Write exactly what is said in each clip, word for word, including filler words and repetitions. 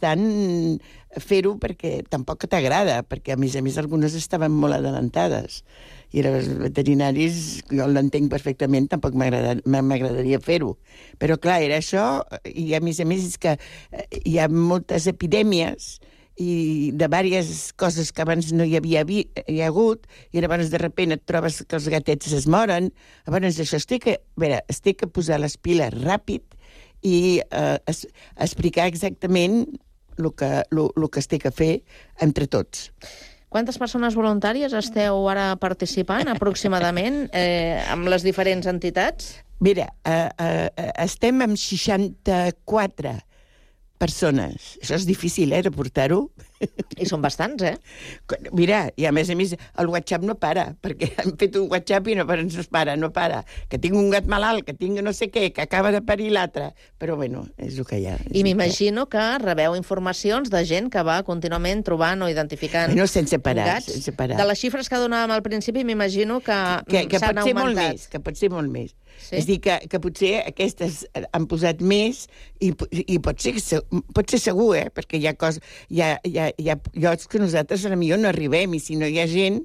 bastant fer-ho perquè tampoc t'agrada, perquè a més a més algunes estaven molt adelantades. I els veterinaris, jo l'entenc perfectament, tampoc m'agradaria fer-ho. Però clar, era això, i a més a més és que hi ha moltes epidèmies i de diverses coses que abans no hi havia hi ha hagut, i llavors de sobte et trobes que els gatets es moren. Llavors això es té que, a veure, es té que posar les piles ràpid i eh, es, explicar exactament el que, lo, lo que es té que fer entre tots. Quantes persones voluntàries esteu ara participant, aproximadament, eh, amb les diferents entitats? Mira, eh, eh, estem amb seixanta-quatre persones. Això és difícil, eh, de portar-ho. I són bastants, eh? Mira, i a més a més el WhatsApp no para, perquè han fet un WhatsApp i no para, no para, no para. Que tinc un gat malalt, que tinc no sé què, que acaba de parir l'altre. Però, bueno, és el que hi ha. I m'imagino que rebeu informacions de gent que va contínuament trobant o identificant bueno, sense parar, gats. Sense parar. De les xifres que donàvem al principi, m'imagino que, que, que s'han pot ser augmentat. molt més, que pot ser molt més. Sí? És a dir, que, que potser aquestes han posat més i, i pot, ser, pot ser segur, eh? Perquè hi ha, cos, hi ha, hi ha, hi ha llocs que nosaltres potser no arribem, i si no hi ha gent,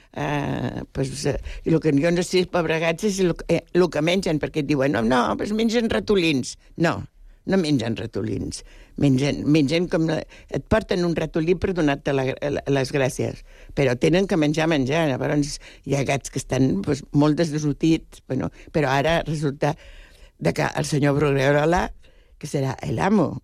eh, pues, eh, i el que jo no sé, pobre gats, és el, eh, el que mengen, perquè et diuen, no, no, pues mengen ratolins. No, no mengen ratolins. Mengen, mengen com... La, et porten un ratolí per donar-te la, la, les gràcies, però tenen que menjar, menjar. Llavors hi ha gats que estan pues, molt desnutits, bueno, però ara resulta de que el senyor Bruguerola, que serà l'amo.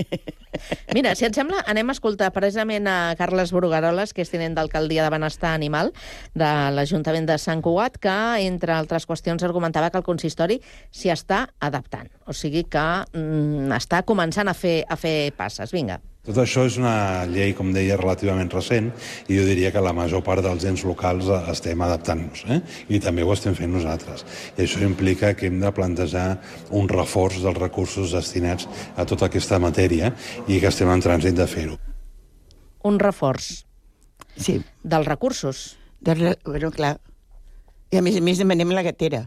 Mira, si et sembla, anem a escoltar precisament a Carles Brugueroles, que és tinent d'alcaldia de Benestar Animal de l'Ajuntament de Sant Cugat, que, entre altres qüestions, argumentava que el consistori s'hi està adaptant. O sigui que mm, està començant a fer, a fer passes. Vinga. Tot això és una llei, com deia, relativament recent, i jo diria que la major part dels ens locals estem adaptant-nos, eh? I també ho estem fent nosaltres. I això implica que hem de plantejar un reforç dels recursos destinats a tota aquesta matèria i que estem en trànsit de fer-ho. Un reforç sí. dels recursos. De, bueno, clar. I a més a més demanem la gatera.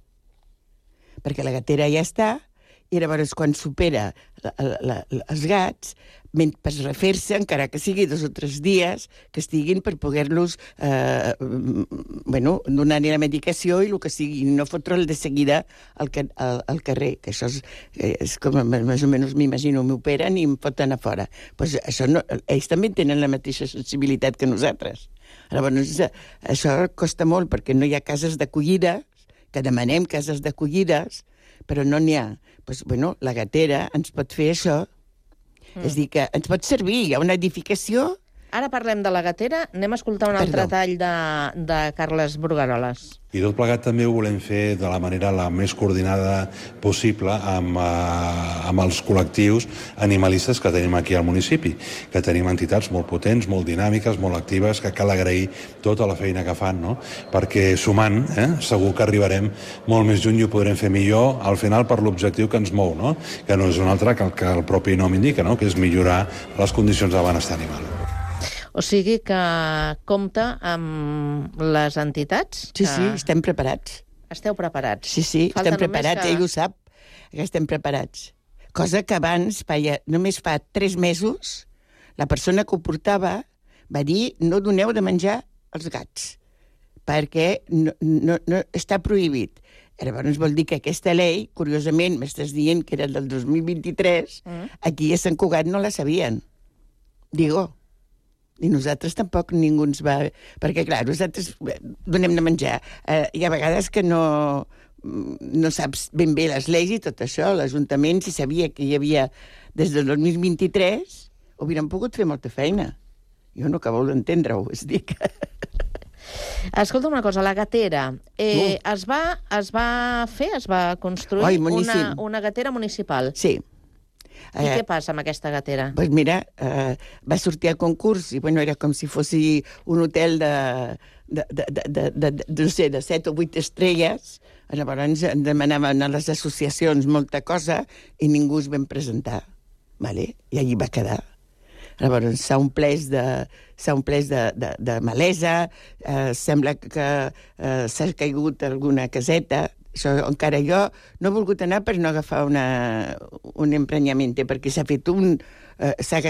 Perquè la gatera ja està, i llavors quan supera la, la, la, els gats, per refer-se, encara que sigui dos o tres dies, que estiguin per poder-los eh, bueno, donar-hi la medicació i el que sigui, no fotre'l de seguida al, al, al carrer, que això és, és com més o menys m'imagino, m'operen i em foten a fora. Pues això no, ells també tenen la mateixa sensibilitat que nosaltres. Llavors, això costa molt perquè no hi ha cases d'acollida, que demanem cases d'acollides, però no n'hi ha. Pues, bueno, la gatera ens pot fer això. Mm. És a dir, que ens pot servir. Hi ha una edificació... Ara parlem de la gatera. Anem a escoltar un Perdó. altre tall de, de Carles Brugueroles. I tot plegat també ho volem fer de la manera la més coordinada possible amb, eh, amb els col·lectius animalistes que tenim aquí al municipi, que tenim entitats molt potents, molt dinàmiques, molt actives, que cal agrair tota la feina que fan, no? Perquè sumant, eh, segur que arribarem molt més lluny i ho podrem fer millor, al final per l'objectiu que ens mou, no? Que no és un altre que el que el propi nom indica, no? Que és millorar les condicions de benestar animal. O sigui que compta amb les entitats? Sí, que... sí, estem preparats. Esteu preparats? Sí, sí, Falta estem preparats, que... ell ho sap, que estem preparats. Cosa que abans, feia, només fa tres mesos, la persona que ho portava va dir no doneu de menjar als gats, perquè no, no, no, està prohibit. Llavors vol dir que aquesta llei, curiosament, m'estàs dient que era del dos mil vint-i-tres, mm. aquí a Sant Cugat no la sabien. Digo... I nosaltres tampoc ningú ens va... Perquè, clar, nosaltres donem de menjar. Eh, hi ha vegades que no, no saps ben bé les lleis i tot això. L'Ajuntament, si sabia que hi havia des del dos mil vint-i-tres, hauríem pogut fer molta feina. Jo no acabo d'entendre-ho, és dir que... Escolta una cosa, la gatera. Eh, uh. es, va, es va fer, es va construir Oi, una, una gatera municipal. Sí. I eh, què passa amb aquesta gatera? Doncs pues mira, eh, va sortir a concurs i bueno, era com si fos un hotel de, de, de, de, de, de, de, no sé, de set o vuit estrelles. Llavors demanaven a les associacions molta cosa i ningú es van presentar. Vale? I allí va quedar. Llavors s'ha omplès de, s'ha omplès de, de, de malesa, eh, sembla que eh, s'ha caigut alguna caseta. Això encara jo no he volgut anar per no agafar una, un emprenyament, perquè s'ha fet un... Eh, s'ha